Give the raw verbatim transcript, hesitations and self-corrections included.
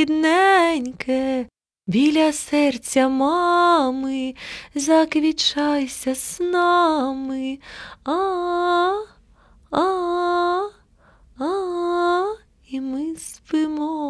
рідненьке, біля серця мами, заквічайся снами. А, а, а, і ми спимо.